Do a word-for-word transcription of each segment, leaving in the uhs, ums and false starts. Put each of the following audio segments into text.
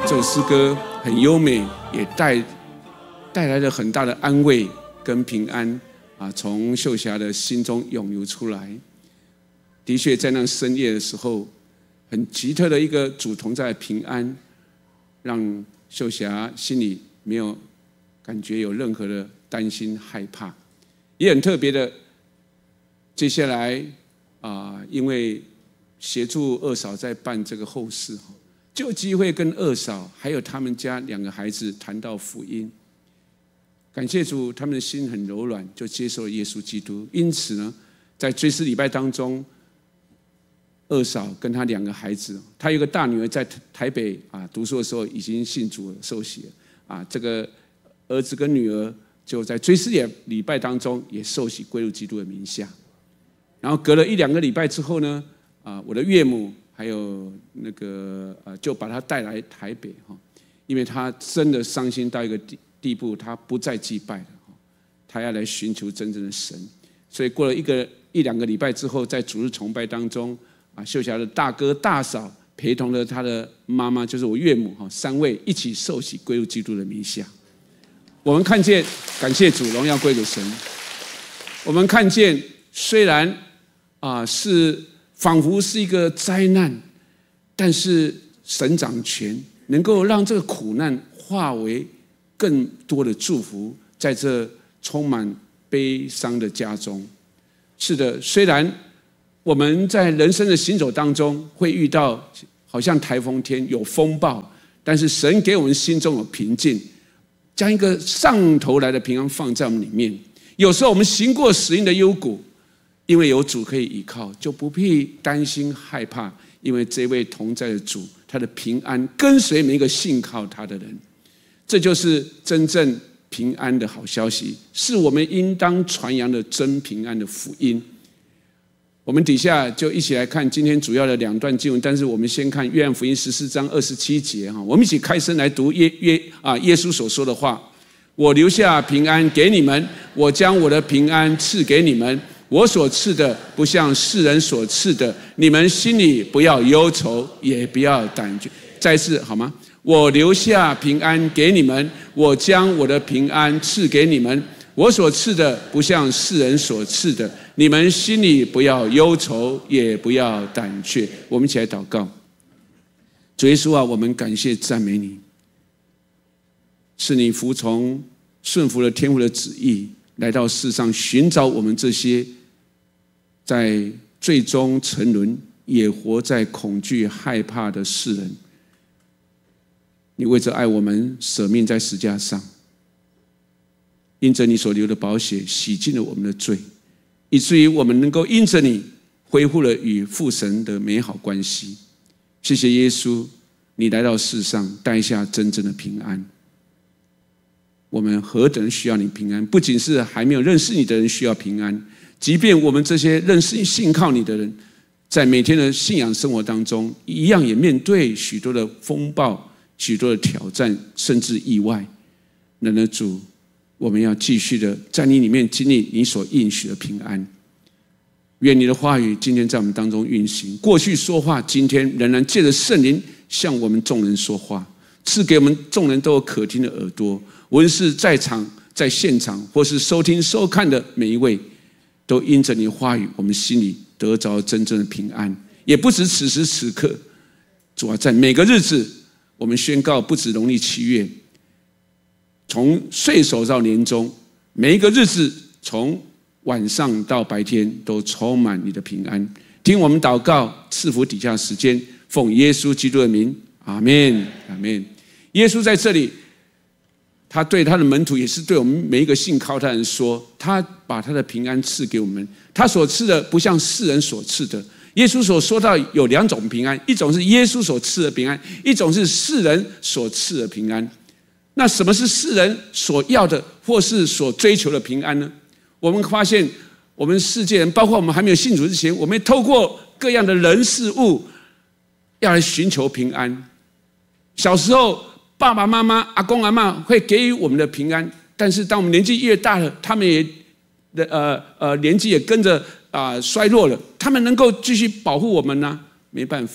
这首诗歌很优美，也带带来了很大的安慰跟平安啊，从秀霞的心中涌流出来。的确，在那深夜的时候，很奇特的一个主同在平安，让秀霞心里没有感觉有任何的担心害怕。也很特别的，接下来啊，因为协助二嫂在办这个后事，就有机会跟二嫂还有他们家两个孩子谈到福音。感谢主，他们的心很柔软，就接受了耶稣基督。因此呢，在追思礼拜当中，二嫂跟他两个孩子，他有一个大女儿在台北啊读书的时候已经信主了受洗了啊，这个儿子跟女儿就在追思礼拜当中也受洗归入基督的名下。然后隔了一两个礼拜之后呢，啊，我的岳母还有那个呃，就把他带来台北哈，因为他真的伤心到一个地地步，他不再祭拜了，他要来寻求真正的神。所以过了一个一两个礼拜之后，在主日崇拜当中，啊，秀霞的大哥大嫂陪同了他的妈妈，就是我岳母哈，三位一起受洗归入基督的名下。我们看见，感谢主，荣耀归给神。我们看见，虽然啊是仿佛是一个灾难，但是神掌权，能够让这个苦难化为更多的祝福，在这充满悲伤的家中。是的，虽然我们在人生的行走当中会遇到好像台风天有风暴，但是神给我们心中有平静，将一个上头来的平安放在我们里面。有时候我们行过死荫的幽谷，因为有主可以依靠，就不必担心害怕，因为这位同在的主，他的平安跟随每一个信靠他的人。这就是真正平安的好消息，是我们应当传扬的真平安的福音。我们底下就一起来看今天主要的两段经文，但是我们先看约翰福音十四章二十七节，我们一起开声来读耶耶啊耶稣所说的话：我留下平安给你们，我将我的平安赐给你们，我所赐的不像世人所赐的，你们心里不要忧愁，也不要胆惧。再次好吗？我留下平安给你们，我将我的平安赐给你们，我所赐的不像世人所赐的，你们心里不要忧愁，也不要胆怯。我们一起来祷告。主耶稣啊，我们感谢赞美你，是你服从顺服了天父的旨意，来到世上寻找我们这些在最终沉沦也活在恐惧害怕的世人。你为着爱我们舍命在十字架上，因着你所流的宝血洗净了我们的罪，以至于我们能够因着你恢复了与父神的美好关系。谢谢耶稣，你来到世上带下真正的平安。我们何等需要你平安，不仅是还没有认识你的人需要平安，即便我们这些认识你信靠你的人，在每天的信仰生活当中一样也面对许多的风暴，许多的挑战，甚至意外。然而主，我们要继续的在你里面经历你所应许的平安。愿你的话语今天在我们当中运行，过去说话，今天仍然借着圣灵向我们众人说话，赐给我们众人都有可听的耳朵。无论是在场在现场，或是收听收看的每一位，都因着你的话语，我们心里得着真正的平安。也不止此时此刻，主啊，在每个日子，我们宣告，不止农历七月，从岁首到年终，每一个日子，从晚上到白天，都充满你的平安。听我们祷告，赐福底下时间，奉耶稣基督的名，阿们，阿们。耶稣在这里，他对他的门徒，也是对我们每一个信靠他的人说，他把他的平安赐给我们，他所赐的不像世人所赐的。耶稣所说到有两种平安，一种是耶稣所赐的平安，一种是世人所赐的平安。那什么是世人所要的或是所追求的平安呢？我们发现我们世界人，包括我们还没有信主之前，我们透过各样的人事物要来寻求平安。小时候爸爸妈妈阿公阿嬷会给予我们的平安，但是当我们年纪越大了，他们也呃呃年纪也跟着啊、呃、衰弱了，他们能够继续保护我们呢？没办法。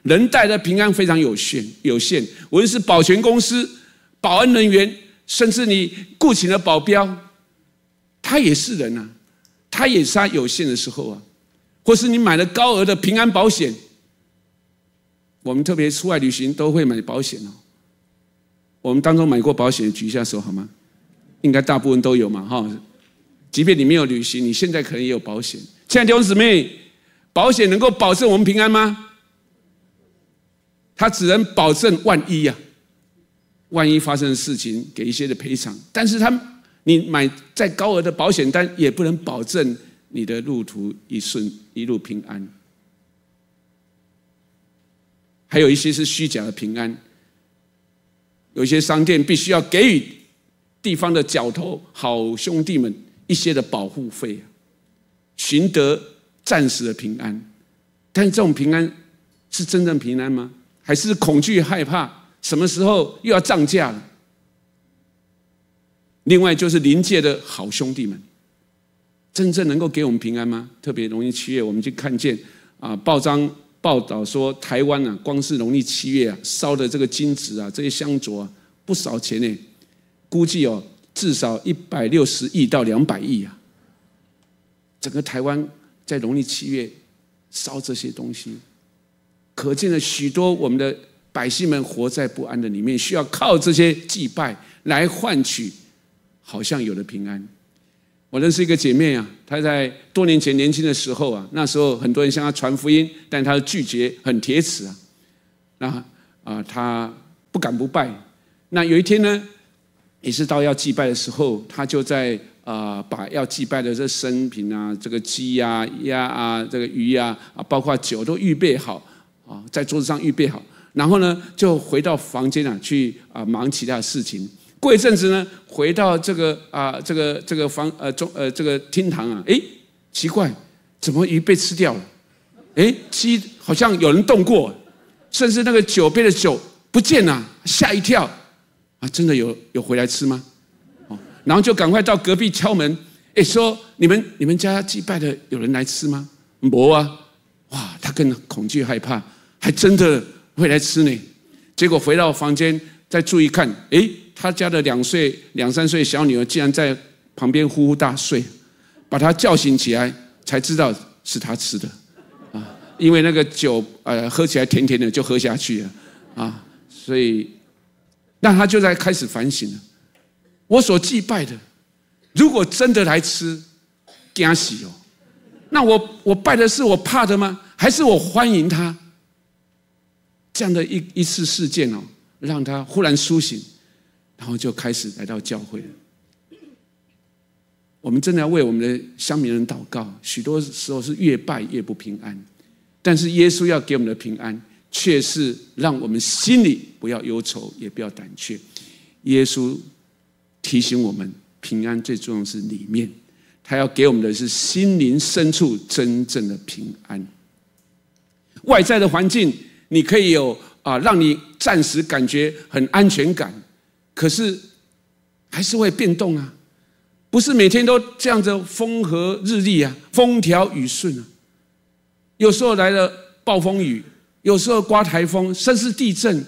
人带的平安非常有限，有限。无论是保全公司、保安人员，甚至你雇请的保镖，他也是人啊，他也是他有限的时候啊。或是你买了高额的平安保险，我们特别出外旅行都会买保险哦。我们当中买过保险，举一下手好吗？应该大部分都有嘛，哈。即便你没有旅行，你现在可能也有保险。亲爱的弟兄姊妹，保险能够保证我们平安吗？它只能保证万一呀、啊，万一发生的事情给一些的赔偿。但是它你买再高额的保险单，也不能保证你的路途一顺一路平安。还有一些是虚假的平安，有一些商店必须要给予地方的角头好兄弟们一些的保护费，寻得暂时的平安。但是这种平安是真正平安吗？还是恐惧害怕什么时候又要涨价了？另外就是临界的好兄弟们，真正能够给我们平安吗？特别农历七月，我们就看见啊，报章报道说，台湾啊，光是农历七月啊，烧的这个金纸啊，这些香烛啊，不少钱呢，估计哦，至少一百六十亿到两百亿啊。整个台湾在农历七月烧这些东西，可见了许多我们的百姓们活在不安的里面，需要靠这些祭拜来换取好像有了平安。我认识一个姐妹啊，她在多年前年轻的时候啊，那时候很多人向她传福音，但她拒绝，很铁齿啊。那啊，她不敢不拜。那有一天呢，也是到要祭拜的时候，她就在啊、呃、把要祭拜的这生品啊，这个鸡啊、鸭啊、这个鱼啊啊，包括酒都预备好啊，在桌子上预备好。然后呢，就回到房间啊，去啊忙其他的事情。过一阵子呢，回到这个啊，这个这个房呃中呃这个厅堂啊，哎，奇怪，怎么鱼被吃掉了？哎，鸡好像有人动过，甚至那个酒杯的酒不见了，吓一跳啊！真的有有回来吃吗？哦，然后就赶快到隔壁敲门，哎，说你们你们家祭拜的有人来吃吗？没啊！哇，他更恐惧害怕，还真的会来吃呢。结果回到房间再注意看，哎。他家的两岁、两三岁小女儿竟然在旁边呼呼大睡，把他叫醒起来，才知道是他吃的，啊，因为那个酒呃喝起来甜甜的，就喝下去了，啊，所以那他就在开始反省了：我所祭拜的，如果真的来吃，惊死哦！那我我拜的是我怕的吗？还是我欢迎他？这样的一一次事件哦，让他忽然苏醒。然后就开始来到教会了。我们真的要为我们的乡民人祷告，许多时候是越拜越不平安，但是耶稣要给我们的平安，却是让我们心里不要忧愁，也不要胆怯。耶稣提醒我们，平安最重要的是里面，他要给我们的是心灵深处真正的平安。外在的环境，你可以有啊，让你暂时感觉很安全感。可是还是会变动啊，不是每天都这样子风和日丽啊，风调雨顺啊。有时候来了暴风雨，有时候刮台风，甚至地震。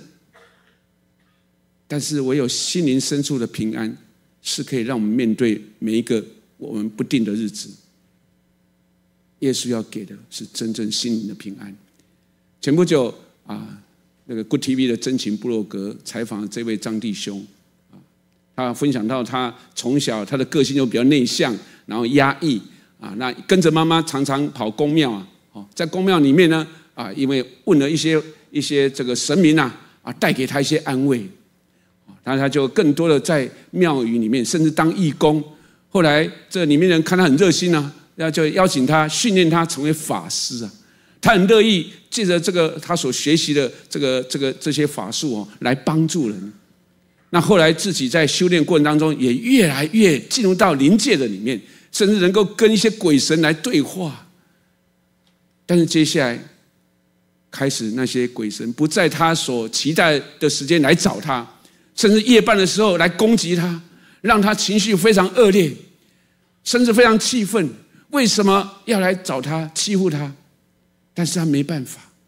但是唯有心灵深处的平安，是可以让我们面对每一个我们不定的日子。耶稣要给的是真正心灵的平安。前不久啊，那个 Good T V 的真情部落格采访了这位张弟兄。他分享到，他从小他的个性就比较内向，然后压抑啊，那跟着妈妈常常跑宫庙啊，哦，在宫庙里面呢啊，因为问了一些一些这个神明啊啊，带给他一些安慰，然后他就更多的在庙宇里面，甚至当义工。后来这里面人看他很热心啊，然后就邀请他训练他成为法师啊，他很乐意借着这个他所学习的这个这个这些法术哦，来帮助人。那后来自己在修炼过程当中，也越来越进入到灵界的里面，甚至能够跟一些鬼神来对话。但是接下来开始，那些鬼神不在他所期待的时间来找他，甚至夜半的时候来攻击他，让他情绪非常恶劣，甚至非常气愤。为什么要来找他欺负他？但是他没办法，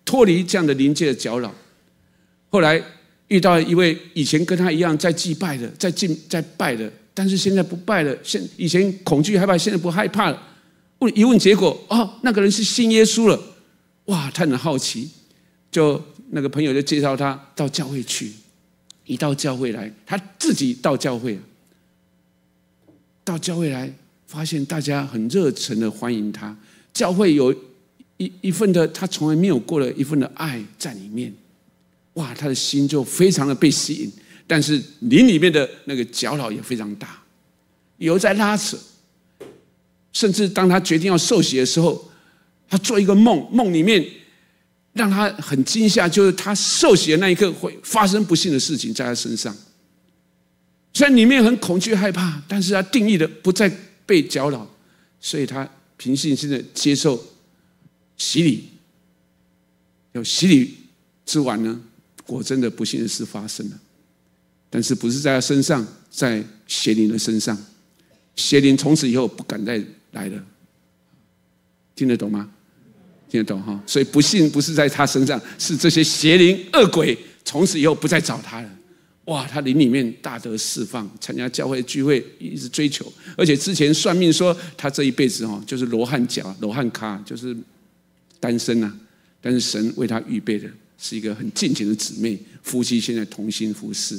脱离这样的灵界的搅扰。后来遇到一位以前跟他一样在祭拜的，在敬在拜的，但是现在不拜了，现以前恐惧害怕，现在不害怕了。问一问结果，哦，那个人是信耶稣了。哇，他很好奇，就那个朋友就介绍他到教会去。一到教会来，他自己到教会，到教会来，发现大家很热忱的欢迎他。教会有一一份的他从来没有过的一份的爱在里面。哇，他的心就非常的被吸引，但是灵里面的那个搅扰也非常大，有在拉扯。甚至当他决定要受洗的时候，他做一个梦，梦里面让他很惊吓，就是他受洗的那一刻会发生不幸的事情在他身上。虽然里面很恐惧害怕，但是他定义的不再被搅扰，所以他凭信心的接受洗礼。有洗礼之晚呢，果真的不幸的事发生了，但是不是在他身上，在邪灵的身上。邪灵从此以后不敢再来了，听得懂吗？听得懂哈？所以不幸不是在他身上，是这些邪灵恶鬼从此以后不再找他了。哇，他灵里面大得释放，参加教会聚会一直追求，而且之前算命说他这一辈子哦就是罗汉脚、罗汉咖，就是单身啊。但是神为他预备的是一个很敬虔的姊妹，夫妻现在同心服侍。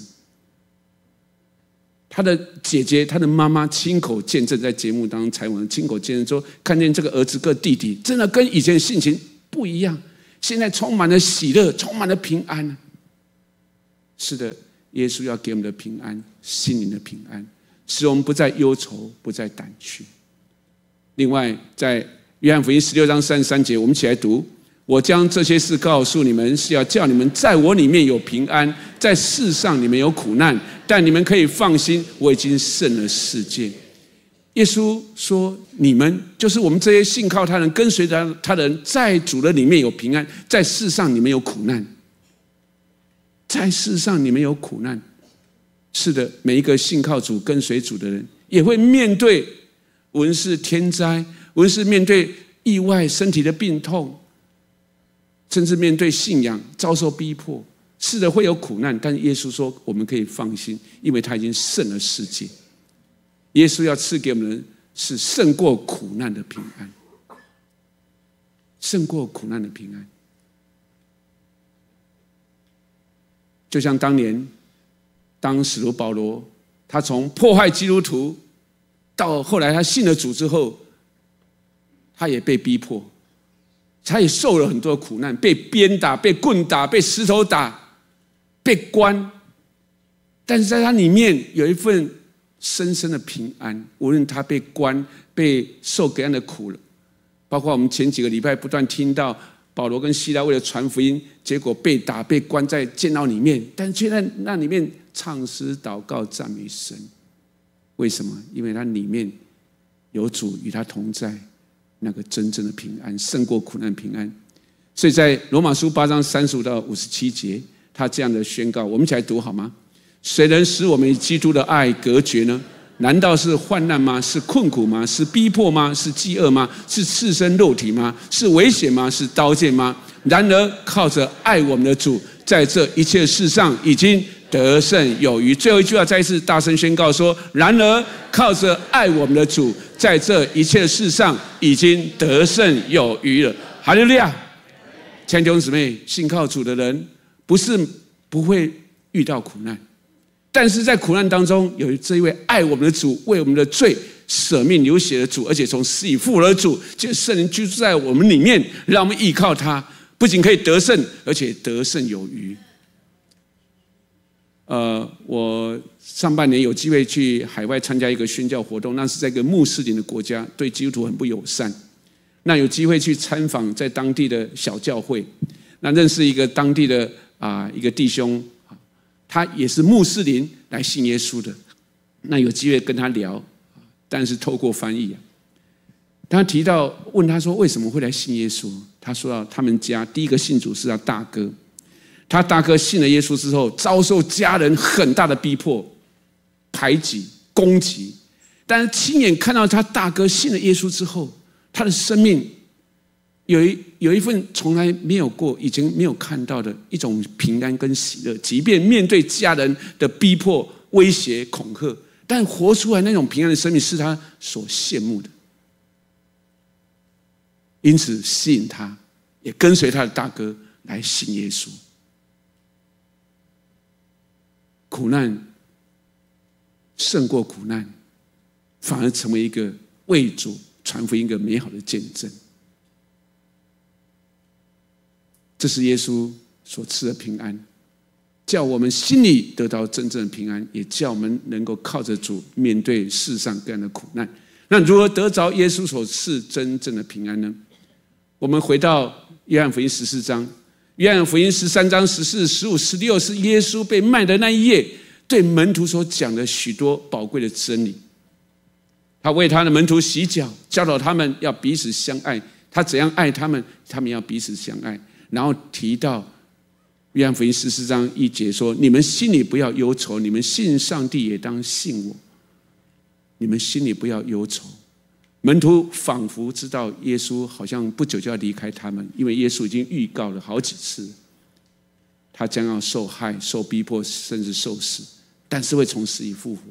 他的姐姐，他的妈妈亲口见证，在节目当中采访，亲口见证说，看见这个儿子跟弟弟，真的跟以前的性情不一样，现在充满了喜乐，充满了平安。是的，耶稣要给我们的平安，心灵的平安，使我们不再忧愁，不再胆怯。另外，在约翰福音十六章三十三节，我们一起来读：我将这些事告诉你们，是要叫你们在我里面有平安，在世上你们有苦难，但你们可以放心，我已经胜了世界。耶稣说，你们就是我们这些信靠他人、跟随他他的人，在主的里面有平安，在世上你们有苦难。在世上你们有苦难。是的，每一个信靠主、跟随主的人，也会面对无论是天灾，无论是面对意外、身体的病痛，甚至面对信仰遭受逼迫。是的，会有苦难，但耶稣说我们可以放心，因为他已经胜了世界。耶稣要赐给我们的是胜过苦难的平安，胜过苦难的平安。就像当年当使徒保罗，他从迫害基督徒到后来他信了主之后，他也被逼迫，他也受了很多苦难，被鞭打、被棍打、被石头打、被关，但是在他里面有一份深深的平安。无论他被关、被受各样的苦了，包括我们前几个礼拜不断听到保罗跟西拉为了传福音，结果被打、被关在监牢里面，但却在那里面唱诗、祷告、赞美神。为什么？因为他里面有主与他同在，那个真正的平安，胜过苦难平安。所以在罗马书八章三十五到五十七节，他这样的宣告，我们一起来读好吗？谁能使我们与基督的爱隔绝呢？难道是患难吗？是困苦吗？是逼迫吗？是饥饿吗？是赤身肉体吗？是危险吗？是刀剑吗？然而靠着爱我们的主，在这一切事上已经得胜有余。最后一句话再一次大声宣告说：然而靠着爱我们的主，在这一切事上已经得胜有余了。哈利路亚！亲爱的弟兄姊妹，信靠主的人不是不会遇到苦难，但是在苦难当中，有这一位爱我们的主，为我们的罪舍命流血的主，而且从死里复活的主，就圣灵居住在我们里面，让我们依靠他，不仅可以得胜，而且得胜有余。呃，我上半年有机会去海外参加一个宣教活动，那是在一个穆斯林的国家，对基督徒很不友善。那有机会去参访在当地的小教会，那认识一个当地的啊、呃、一个弟兄，他也是穆斯林来信耶稣的。那有机会跟他聊，但是透过翻译啊，他提到问他说为什么会来信耶稣？他说到他们家第一个信主是他大哥，他大哥信了耶稣之后，遭受家人很大的逼迫、排挤、攻击，但是亲眼看到他大哥信了耶稣之后，他的生命有一有一份从来没有过、已经没有看到的一种平安跟喜乐，即便面对家人的逼迫、威胁、恐吓，但活出来那种平安的生命是他所羡慕的，因此吸引他，也跟随他的大哥来信耶稣。苦难胜过苦难，反而成为一个为主传福音一个美好的见证。这是耶稣所赐的平安，叫我们心里得到真正的平安，也叫我们能够靠着主面对世上各样的苦难。那如何得着耶稣所赐真正的平安呢？我们回到约翰福音十四章，约翰福音十三章十四、十五、十六是耶稣被卖的那一夜，对门徒所讲的许多宝贵的真理。他为他的门徒洗脚，教导他们要彼此相爱。他怎样爱他们，他们要彼此相爱。然后提到约翰福音十四章一节说：“你们心里不要忧愁，你们信上帝也当信我。你们心里不要忧愁。”门徒仿佛知道耶稣好像不久就要离开他们，因为耶稣已经预告了好几次，他将要受害、受逼迫，甚至受死，但是会从死里复活。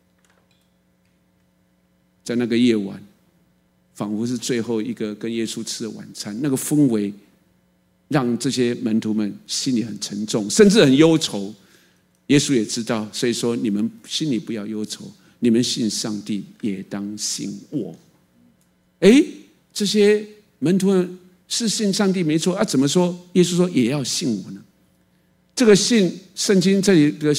在那个夜晚，仿佛是最后一个跟耶稣吃的晚餐，那个氛围让这些门徒们心里很沉重，甚至很忧愁。耶稣也知道，所以说你们心里不要忧愁，你们信上帝也当信我。哎，这些门徒们是信上帝没错啊，怎么说耶稣说也要信我呢？这个信，圣经这里的